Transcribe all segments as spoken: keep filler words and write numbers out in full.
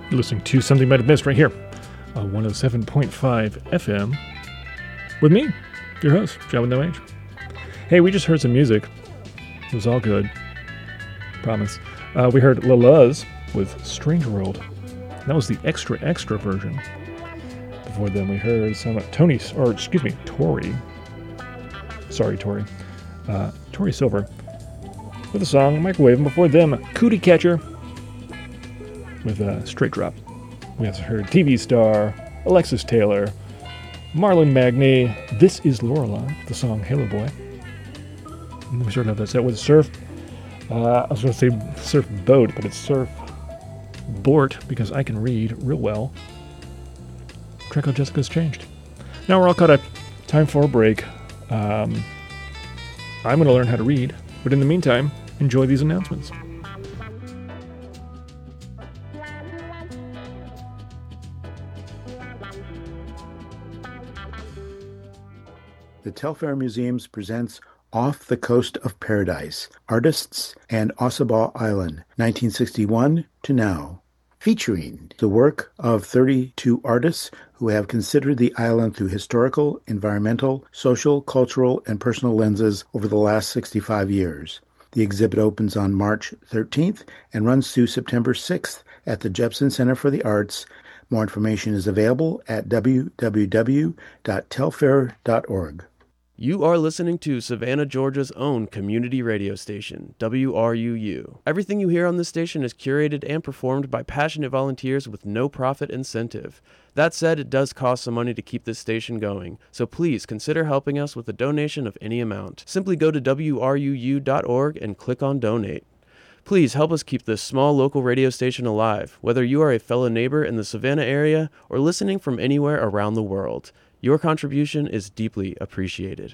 You're listening to Something Might Have Missed right here on one oh seven point five F M with me, your host, John with No Age. Hey, we just heard some music. It was all good. Promise. Uh, we heard La Luz with Strange World. That was the extra, extra version. Before then, we heard some Tony, or excuse me, Tori. Sorry, Tori. Uh, Tori Silver with the song Microwave. And before them, Cootie Catcher with a Straight Drop. We also heard T V star, Alexis Taylor, Marlon Magny, This Is Lorelei, the song Halo Boy. And we started off that set with Surf. Uh, I was going to say Surf Boat, but it's Surf Bort because I can read real well. Track called Jessica's Changed. Now we're all caught up. Time for a break. Um, I'm going to learn how to read, but in the meantime, enjoy these announcements. The Telfair Museums presents Off the Coast of Paradise, Artists and Ossabaw Island, nineteen sixty-one to now, featuring the work of thirty-two artists who have considered the island through historical, environmental, social, cultural, and personal lenses over the last sixty-five years. The exhibit opens on March thirteenth and runs through September sixth at the Jepson Center for the Arts. More information is available at w w w dot telfair dot org. You are listening to Savannah, Georgia's own community radio station, W R U U. Everything you hear on this station is curated and performed by passionate volunteers with no profit incentive. That said, it does cost some money to keep this station going, so please consider helping us with a donation of any amount. Simply go to w r u u dot org and click on Donate. Please help us keep this small local radio station alive, whether you are a fellow neighbor in the Savannah area or listening from anywhere around the world. Your contribution is deeply appreciated.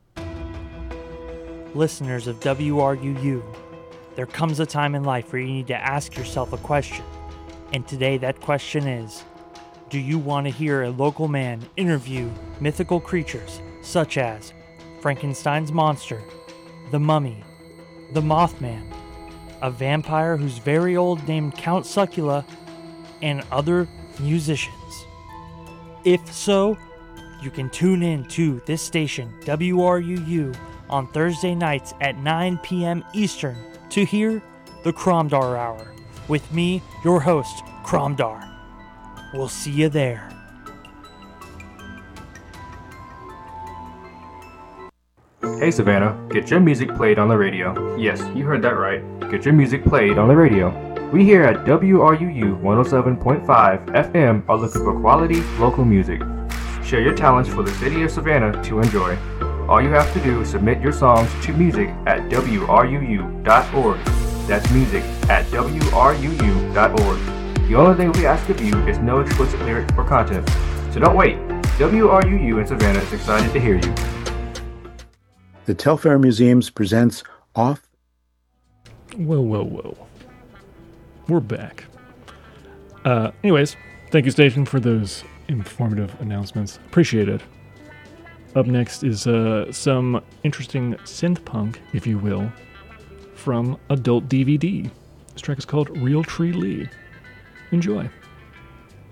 Listeners of W R U U, there comes a time in life where you need to ask yourself a question. And today that question is, do you want to hear a local man interview mythical creatures such as Frankenstein's monster, the mummy, the Mothman, a vampire who's very old named Count Succula, and other musicians? If so, you can tune in to this station, W R U U, on Thursday nights at nine p.m. Eastern to hear the Cromdar Hour with me, your host, Cromdar. We'll see you there. Hey Savannah, get your music played on the radio. Yes, you heard that right. Get your music played on the radio. We here at W R U U one oh seven point five F M are looking for quality local music. Share your talents for the city of Savannah to enjoy. All you have to do is submit your songs to music at w r u u dot org. That's music at w r u u dot org. The only thing we ask of you is no explicit lyric or content. So don't wait. W R U U in Savannah is excited to hear you. The Telfair Museums presents Off. Whoa, whoa, whoa. We're back. Uh, anyways, thank you, station, for those informative announcements. Appreciate it. Up next is uh, some interesting synth punk, if you will, from Adult D V D. This track is called Real Tree Lee. Enjoy.